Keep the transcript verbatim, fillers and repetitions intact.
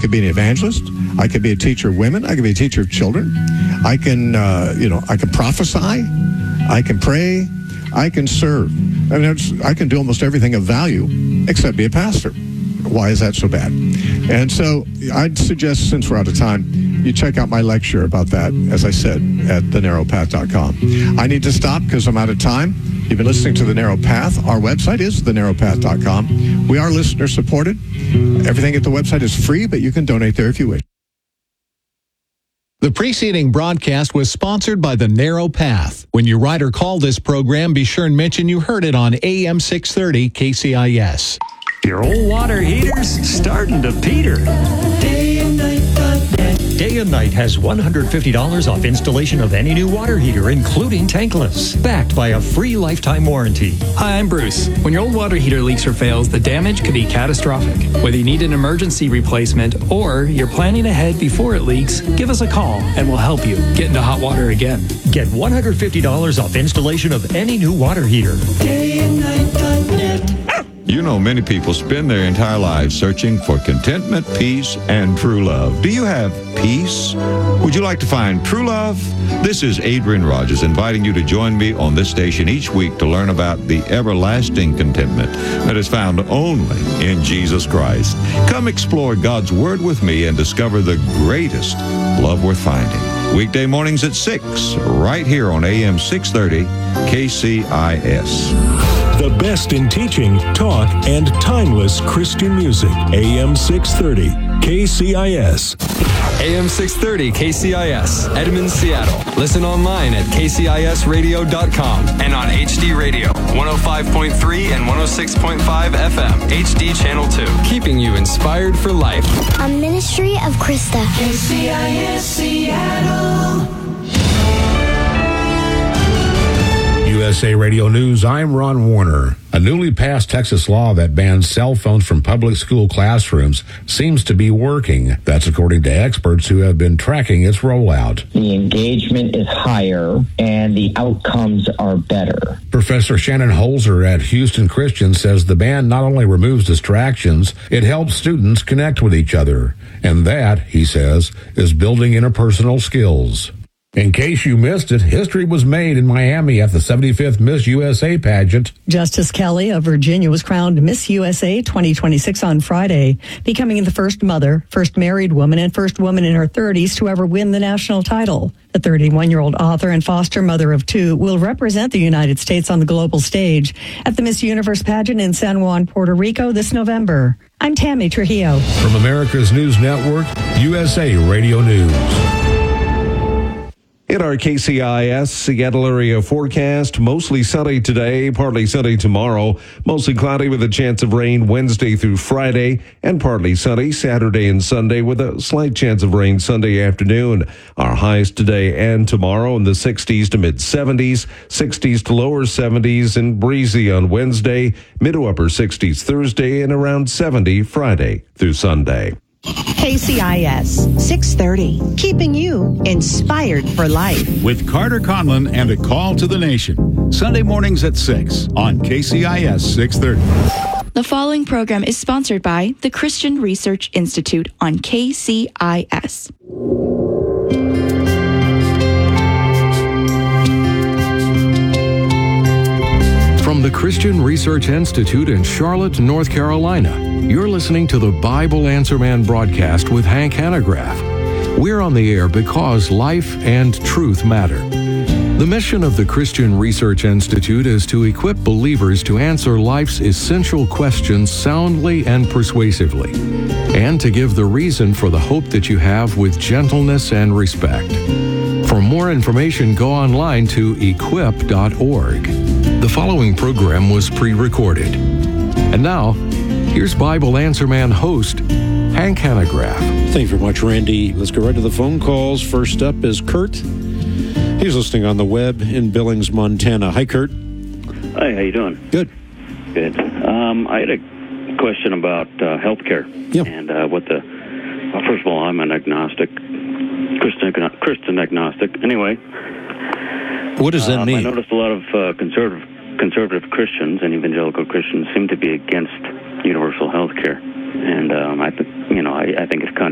could be an evangelist. I could be a teacher of women. I could be a teacher of children. I can, uh, you know, I can prophesy. I can pray. I can serve. I mean, it's, I can do almost everything of value except be a pastor. Why is that so bad? And so I'd suggest, since we're out of time, you check out my lecture about that, as I said, at the narrow path dot com. I need to stop because I'm out of time. You've been listening to The Narrow Path. Our website is the narrow path dot com. We are listener-supported. Everything at the website is free, but you can donate there if you wish. The preceding broadcast was sponsored by The Narrow Path. When you write or call this program, be sure and mention you heard it on A M six thirty K C I S. Your old water heater's starting to peter. Day and Night dot net. Day and Night has one hundred fifty dollars off installation of any new water heater, including tankless, backed by a free lifetime warranty. Hi, I'm Bruce. When your old water heater leaks or fails, the damage could be catastrophic. Whether you need an emergency replacement or you're planning ahead before it leaks, give us a call and we'll help you get into hot water again. Get one hundred fifty dollars off installation of any new water heater. Day and Night dot net. You know, many people spend their entire lives searching for contentment, peace, and true love. Do you have peace? Would you like to find true love? This is Adrian Rogers inviting you to join me on this station each week to learn about the everlasting contentment that is found only in Jesus Christ. Come explore God's Word with me and discover the greatest love worth finding. Weekday mornings at six, right here on A M six thirty K C I S. The best in teaching, talk, and timeless Christian music. A M six thirty K C I S. A M six thirty K C I S, Edmond, Seattle. Listen online at k c i s radio dot com and on H D Radio, one oh five point three and one oh six point five F M, H D Channel two. Keeping you inspired for life. A ministry of Krista. K C I S Seattle. U S A Radio News, I'm Ron Warner. A newly passed Texas law that bans cell phones from public school classrooms seems to be working. That's according to experts who have been tracking its rollout. The engagement is higher and the outcomes are better. Professor Shannon Holzer at Houston Christian says the ban not only removes distractions, it helps students connect with each other. And that, he says, is building interpersonal skills. In case you missed it, history was made in Miami at the seventy-fifth Miss U S A pageant. Justice Kelly of Virginia was crowned Miss U S A twenty twenty-six on Friday, becoming the first mother, first married woman, and first woman in her thirties to ever win the national title. The thirty-one-year-old author and foster mother of two will represent the United States on the global stage at the Miss Universe pageant in San Juan, Puerto Rico this November. I'm Tammy Trujillo. From America's News Network, U S A Radio News. In our K C I S Seattle area forecast, mostly sunny today, partly sunny tomorrow, mostly cloudy with a chance of rain Wednesday through Friday, and partly sunny Saturday and Sunday with a slight chance of rain Sunday afternoon. Our highs today and tomorrow in the sixties to mid seventies, sixties to lower seventies, and breezy on Wednesday, mid to upper sixties Thursday, and around seventy Friday through Sunday. K C I S six thirty, keeping you inspired for life. With Carter Conlon and A Call to the Nation. Sunday mornings at six on K C I S six thirty. The following program is sponsored by the Christian Research Institute on K C I S. From the Christian Research Institute in Charlotte, North Carolina, you're listening to the Bible Answer Man broadcast with Hank Hanegraaff. We're on the air because life and truth matter. The mission of the Christian Research Institute is to equip believers to answer life's essential questions soundly and persuasively, and to give the reason for the hope that you have with gentleness and respect. For more information, go online to equip dot org. The following program was pre-recorded. And now, here's Bible Answer Man host, Hank Hanegraaff. Thank you very much, Randy. Let's go right to the phone calls. First up is Kurt. He's listening on the web in Billings, Montana. Hi, Kurt. Hi, how you doing? Good. Good. Um, I had a question about uh, healthcare. Yep. And uh, what the... Well, first of all, I'm an agnostic, Christian, Christian agnostic. Anyway... What does that um, mean? I noticed a lot of uh, conservative conservative Christians and evangelical Christians seem to be against universal health care. And um, I, th- you know, I, I think it's